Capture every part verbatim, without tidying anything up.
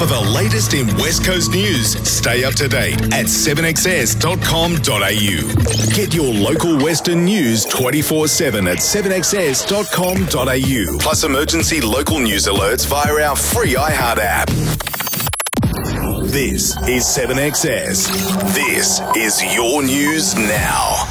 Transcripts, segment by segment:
For the latest in West Coast news, stay up to date at seven x s dot com dot a u. Get your local Western news twenty-four seven at seven x s dot com dot a u. Plus emergency local news alerts via our free iHeart app. This is seven X S. This is your news now.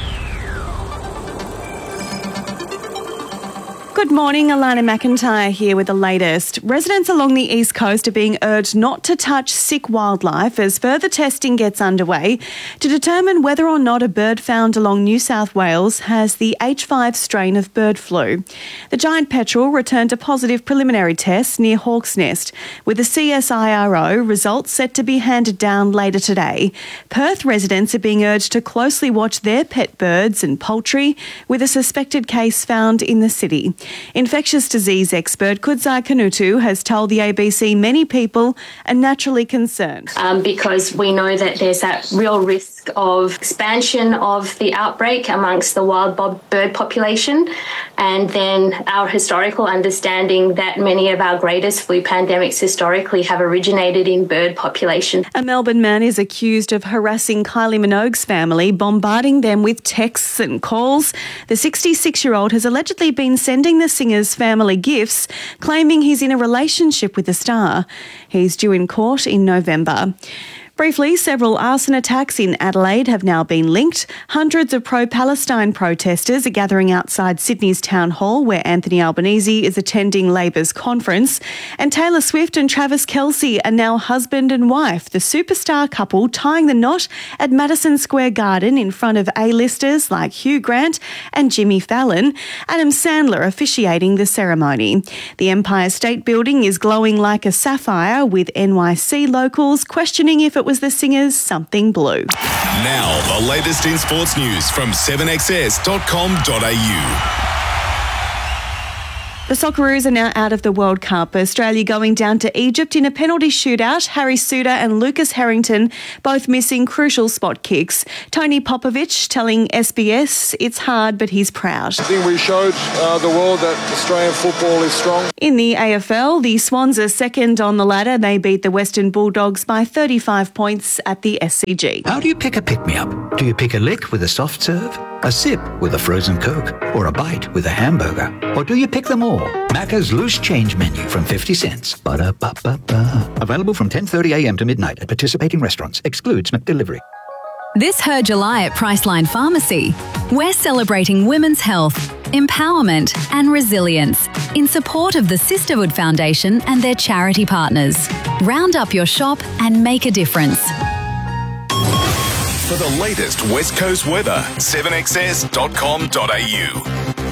Good morning, Alana McIntyre here with the latest. Residents along the East Coast are being urged not to touch sick wildlife as further testing gets underway to determine whether or not a bird found along New South Wales has the H five strain of bird flu. The giant petrel returned a positive preliminary test near Hawk's Nest, with the C S I R O results set to be handed down later today. Perth residents are being urged to closely watch their pet birds and poultry, with a suspected case found in the city. Infectious disease expert Kudzai Kanutu has told the A B C many people are naturally concerned. Um, because we know that there's that real risk of expansion of the outbreak amongst the wild bob bird population, and then our historical understanding that many of our greatest flu pandemics historically have originated in bird population. A Melbourne man is accused of harassing Kylie Minogue's family, bombarding them with texts and calls. The sixty-six-year-old has allegedly been sending the singer's family gifts, claiming he's in a relationship with the star. He's due in court in November. Briefly, several arson attacks in Adelaide have now been linked. Hundreds of pro-Palestine protesters are gathering outside Sydney's Town Hall, where Anthony Albanese is attending Labor's conference. And Taylor Swift and Travis Kelce are now husband and wife, the superstar couple tying the knot at Madison Square Garden in front of A-listers like Hugh Grant and Jimmy Fallon. Adam Sandler officiating the ceremony. The Empire State Building is glowing like a sapphire, with N Y C locals questioning if it was the singer's Something Blue. Now, the latest in sports news from seven x s dot com dot a u. The Socceroos are now out of the World Cup. Australia going down to Egypt in a penalty shootout. Harry Suter and Lucas Harrington both missing crucial spot kicks. Tony Popovich telling S B S it's hard, but he's proud. I think we showed uh, the world that Australian football is strong. In the A F L, the Swans are second on the ladder. They beat the Western Bulldogs by thirty-five points at the S C G. How do you pick a pick-me-up? Do you pick a lick with a soft serve, a sip with a frozen Coke, or a bite with a hamburger? Or do you pick them all? Macca's Loose Change Menu from fifty cents. Ba-da-ba-ba-ba. Available from ten thirty a m to midnight at participating restaurants. Excludes McDelivery. This Her July at Priceline Pharmacy. We're celebrating women's health, empowerment and resilience in support of the Sisterhood Foundation and their charity partners. Round up your shop and make a difference. For the latest West Coast weather, seven x s dot com dot a u.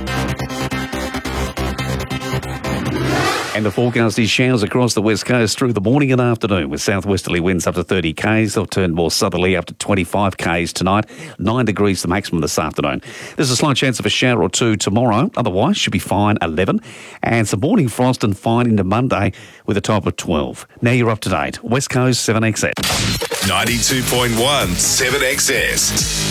And the forecast is showers across the west coast through the morning and afternoon, with southwesterly winds up to thirty k's. They'll turn more southerly up to twenty-five k's tonight. Nine degrees the maximum this afternoon. There's a slight chance of a shower or two tomorrow. Otherwise, should be fine, eleven. And some morning frost and fine into Monday with a top of twelve. Now you're up to date. West Coast seven X S. ninety-two point one seven X S.